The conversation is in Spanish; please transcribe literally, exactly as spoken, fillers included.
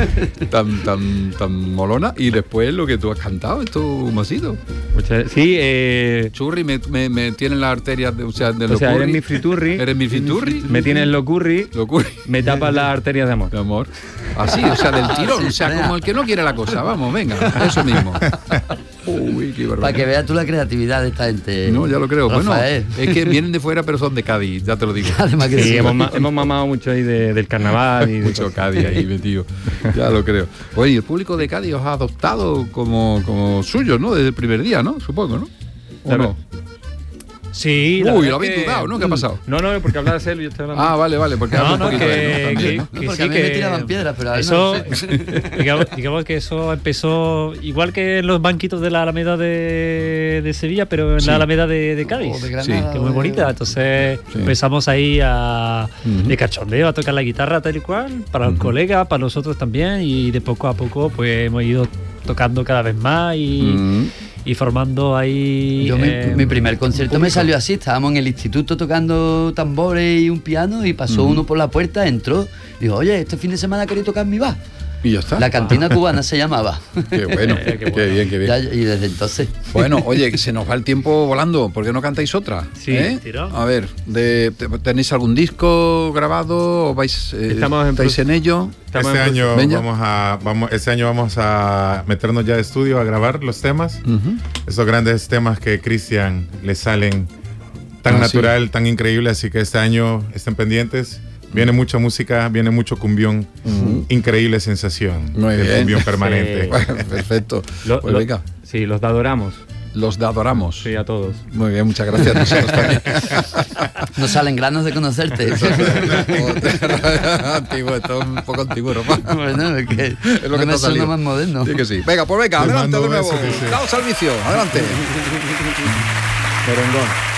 tan, tan, tan molona. Y después lo que tú has cantado, esto ¿cómo ha sido? Muchas, sí, eh... Churri, me, me, me tienen las arterias de, o sea, de o lo sea, curry. eres mi friturri. Eres mi friturri. Me tienes lo curry. Lo curry. Me tapas las arterias de amor. De amor. Así, o sea, del tirón. O sea, como el que no quiere la cosa. Vamos, venga, eso mismo. Uy, qué barbaridad. Para que veas tú la creatividad de esta gente. No, ya lo creo. Rafael. Bueno, es que vienen de fuera, pero son de Cádiz, ya te lo digo. Además que sí, sí. hemos, hemos mamado mucho ahí de, del carnaval. Y de mucho Cádiz ahí metido. Ya lo creo. Oye, y el público de Cádiz os ha adoptado como, como suyo, ¿no? Desde el primer día, ¿no? Supongo, ¿no? ¿O Claro. no? Sí, la Uy, verdad lo habéis que- dudado, ¿no? ¿Qué ha pasado? No, no, porque hablas de Celo y yo estoy hablando. Ah, vale, vale, porque No, habla un no, poquito que, de él también, que- ¿no? que Porque sí, a mí me que tiraban piedras, pero a él eso, no sé. digamos, digamos que eso empezó igual que en los banquitos de la Alameda de, de Sevilla, pero en Sí. la Alameda de, de Cádiz, O de Sí. Granada, que es muy o de- bonita. Entonces Sí. empezamos ahí a, Ujú. de cachondeo a tocar la guitarra tal y cual, para los Ujú. colegas, para nosotros también, y de poco a poco pues hemos ido tocando cada vez más y, Mm. y formando ahí. Yo mi, eh, mi primer concierto un me público. salió así, estábamos en el instituto tocando tambores y un piano y pasó Ujú. uno por la puerta, entró, dijo, oye, este fin de semana quería tocar mi bar. Y ya está. La cantina cubana se llamaba. Qué bueno, Qué qué, bueno. bien, qué bien. Ya, y desde entonces. Bueno, oye, que se nos va el tiempo volando. ¿Por qué no cantáis otra? Sí, ¿Eh? tirón. A ver, de, ¿tenéis algún disco grabado? ¿O vais, eh, Estamos en ¿Estáis proce- en ello? Estamos Este en- año Venga. vamos a vamos este año vamos a meternos ya de estudio a grabar los temas. Ujú. Esos grandes temas que Cristian le salen tan Ah, natural, tan increíble, así que este año estén pendientes. Viene mucha música, viene mucho cumbión, Ujú. increíble sensación Muy de bien. cumbión permanente. Sí. Bueno, perfecto. Lo- Pues lo- venga, Sí, los adoramos. los adoramos. Sí, a todos. Muy bien, muchas gracias. Nosotros también. Nos salen granos de conocerte. Antiguo, esto es un poco antiguo, Román. Bueno, es que Es lo no que te me ha suena salido. más moderno. Sí que sí. Venga, pues venga, Te adelante mando de nuevo. besos, dice. Daos al vicio, adelante. Merengón.